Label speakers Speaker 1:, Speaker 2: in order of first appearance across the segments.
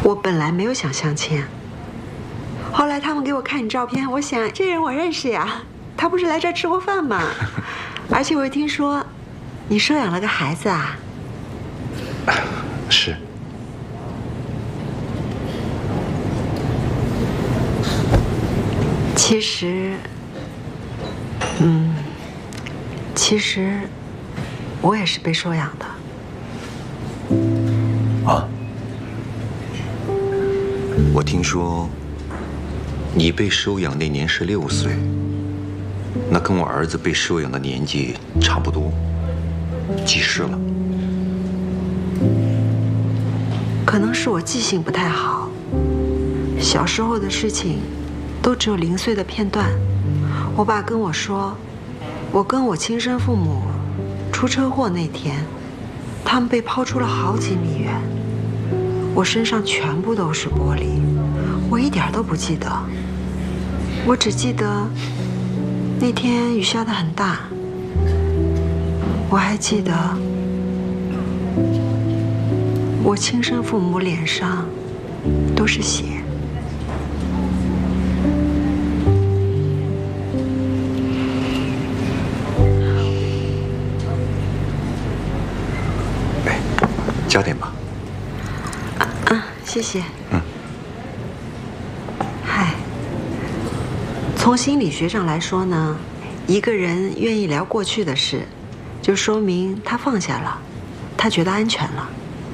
Speaker 1: 我本来没有想相亲，后来他们给我看你照片，我想这人我认识呀，他不是来这儿吃过饭吗？而且我又听说你收养了个孩子啊。
Speaker 2: 是。
Speaker 1: 其实我也是被收养的。
Speaker 2: 啊？我听说你被收养那年是6岁，那跟我儿子被收养的年纪差不多，几世了？
Speaker 1: 可能是我记性不太好，小时候的事情都只有零碎的片段。我爸跟我说，我跟我亲生父母出车祸那天，他们被抛出了好几米远，我身上全部都是玻璃，我一点都不记得。我只记得那天雨下得很大，我还记得我亲生父母脸上都是血。
Speaker 2: 加点吧。
Speaker 1: 谢谢。嗨，从心理学上来说呢，一个人愿意聊过去的事，就说明他放下了，他觉得安全了。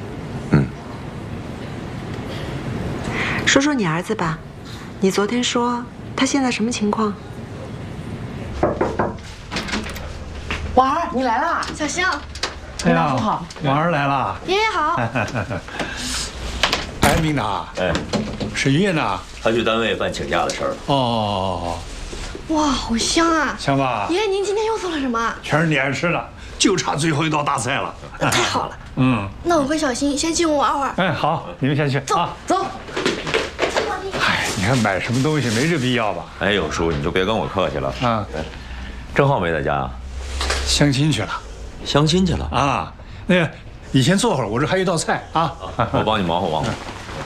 Speaker 1: 说说你儿子吧，你昨天说他现在什么情况？
Speaker 3: 婉儿，你来啦！
Speaker 4: 小星，
Speaker 3: 明达叔好，
Speaker 5: 婉儿来了。
Speaker 4: 爷爷好。
Speaker 5: 哎，明达，
Speaker 6: 哎，
Speaker 5: 沈月呢？
Speaker 6: 他去单位办请假的事儿了。
Speaker 5: 哦，
Speaker 4: 哇，好香啊！
Speaker 5: 香吧？
Speaker 4: 爷爷，您今天又做了什么？
Speaker 5: 全是你爱吃的，就差最后一道大菜了。
Speaker 4: 太好了。那我和小新先进屋玩会儿。
Speaker 5: 哎，好，你们先去。
Speaker 4: 走走。
Speaker 5: 哎，你看买什么东西没这必要吧？
Speaker 6: 哎呦，叔，你就别跟我客气了
Speaker 5: 啊。
Speaker 6: 郑浩没在家啊？
Speaker 5: 相亲去了。
Speaker 6: 相亲去了
Speaker 5: 啊？那个，你先坐会儿，我这还有一道菜啊。
Speaker 6: 我帮你忙活忙活。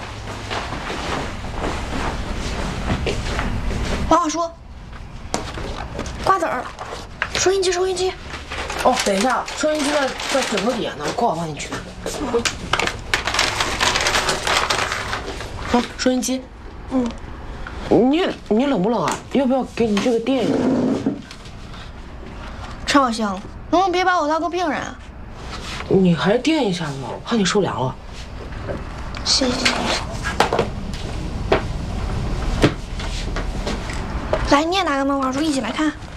Speaker 4: 王小叔，瓜子儿，收音机，收音机。
Speaker 3: 哦，等一下，收音机在枕头底下呢，过会儿帮你去拿。啊，收音机。你冷不冷啊？要不要给你这个垫一下？
Speaker 4: 陈小星，能不能别把我当个病人啊？
Speaker 3: 你还是垫一下嘛，怕你受凉了。
Speaker 4: 谢谢。来，你也拿个漫画书一起来看。